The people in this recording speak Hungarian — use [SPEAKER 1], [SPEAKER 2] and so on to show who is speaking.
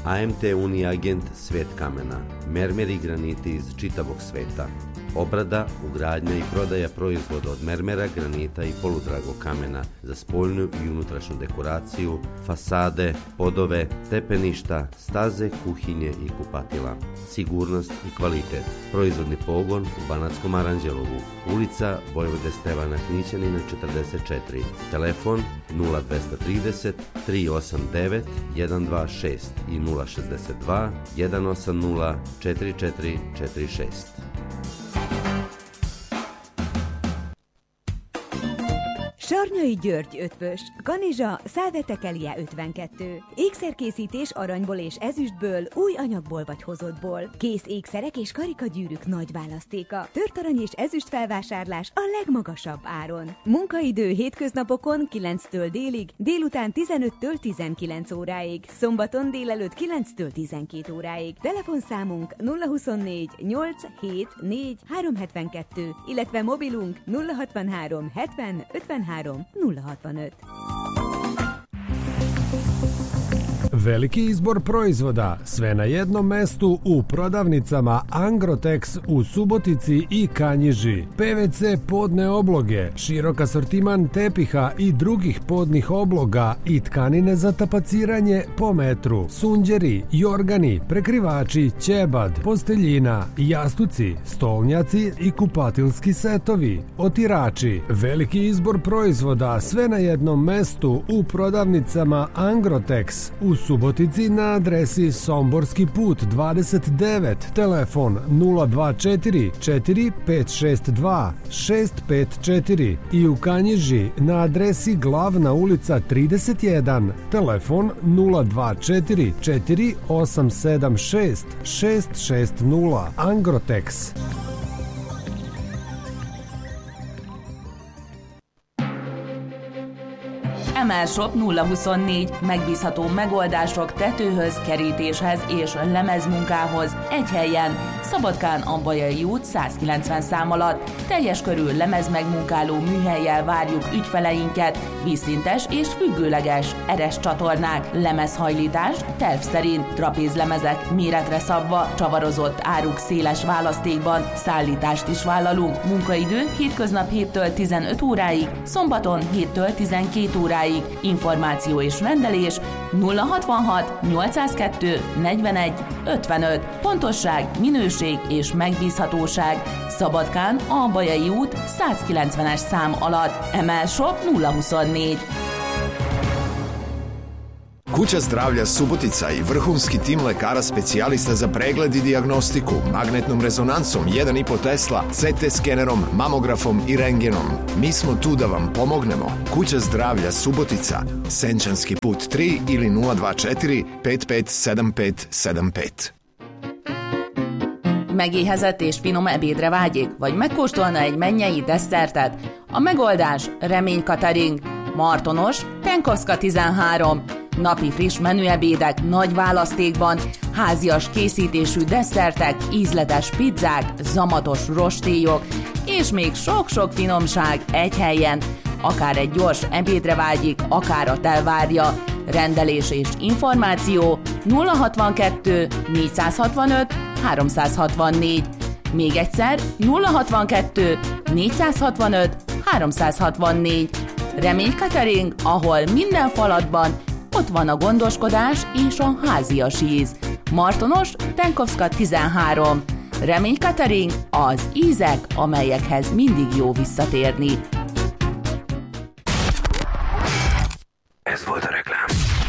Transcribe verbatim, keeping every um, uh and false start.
[SPEAKER 1] A M T Uniagent Svet kamena, mermeri i graniti iz čitavog sveta. Obrada, ugradnja i prodaja proizvoda od mermera, granita i poludragog kamena za spoljnu i unutrašnju dekoraciju, fasade, podove, stepeništa, staze, kuhinje i kupatila. Sigurnost i kvalitet. Proizvodni pogon u Banatskom Aranđelovu. Ulica Vojvode Stevana Knićanina četrdeset četiri. Telefon nula dva trideset tri osam devet jedan dva šest i nula šezdeset dva jedan osam nula četiri četiri četiri šest.
[SPEAKER 2] Sarnyai György ötvös, Kanizsa, Szávetekelie ötvenkettő. Ékszerkészítés aranyból és ezüstből, új anyagból vagy hozottból. Kész ékszerek és karikagyűrűk nagy választéka. Tört arany és ezüst felvásárlás a legmagasabb áron. Munkaidő hétköznapokon kilenctől délig, délután tizenöttől tizenkilenc óráig, szombaton délelőtt kilenctől tizenkét óráig. Telefonszámunk nulla huszonnégy nyolc hét négy három hetvenkettő, illetve mobilunk nulla hatvanhárom hetven ötvenhárom nulla hatvanöt.
[SPEAKER 3] Veliki izbor proizvoda, sve na jednom mestu u prodavnicama Angrotex u Subotici i Kanjiži. P V C podne obloge, širok asortiman tepiha i drugih podnih obloga i tkanine za tapaciranje po metru, sunđeri, jorgani, prekrivači, ćebad, posteljina, jastuci, stolnjaci i kupatilski setovi, otirači. Veliki izbor proizvoda, sve na jednom mestu u prodavnicama Angrotex u Subotici na adresi Somborski put dvadeset devet, telefon nula dva četiri četiri pet šest dva šest pet četiri i u Kanjiži na adresi Glavna ulica trideset jedan, telefon nula dva četiri četiri osam sedam šest šest šest nula. Angrotex.
[SPEAKER 4] Emelshop nulla huszonnégy. Megbízható megoldások tetőhöz, kerítéshez és lemezmunkához egy helyen. Szabadkán a Bajai út százkilencven szám alatt. Teljes körű lemezmegmunkáló műhellyel várjuk ügyfeleinket. Vízszintes és függőleges eres csatornák, lemezhajlítás terv szerint, trapézlemezek méretre szabva, csavarozott áruk széles választékban, szállítást is vállalunk. Munkaidő hétköznap héttől tizenöt óráig, szombaton héttől tizenkét óráig. Információ és rendelés nulla hatvanhat nyolcszázkettő negyvenegy ötvenöt. Pontosság, minőség és megbízhatóság. Szabadkán a Bajai út százkilencvenes szám alatt. Emelshop nulla huszonnégy.
[SPEAKER 5] Kuća zdravlja Subotica i vrhunski tim lekara specijalista za pregled i dijagnostiku, magnetnom rezonancom jedan i po Tesla, C T skenerom, mamografom i rentgenom. Mi smo tu da vam pomognemo. Kuća zdravlja Subotica, Senčanski put tri ili nula dva četiri pet pet sedem pet sedem pet.
[SPEAKER 4] Megéhezett és finom ebédre vágyik, vagy megkóstolna egy mennyei desszertet? A megoldás Remény Catering, Martonos, Tenkovszka tizenhárom. Napi friss menüebédek nagy választékban, házias készítésű desszertek, ízletes pizzák, zamatos rostélyok, és még sok-sok finomság egy helyen. Akár egy gyors ebédre vágyik, akár a telvárja. Rendelés és információ nulla hatvankettő négyszázhatvanöt háromszázhatvannégy. Még egyszer nulla hatvankettő négyszázhatvanöt háromszázhatvannégy. Remény Catering, ahol minden falatban ott van a gondoskodás és a házias íz. Martonos, Tenkovszka tizenhárom. Remény Catering, az ízek, amelyekhez mindig jó visszatérni.
[SPEAKER 6] Ez volt a reklám.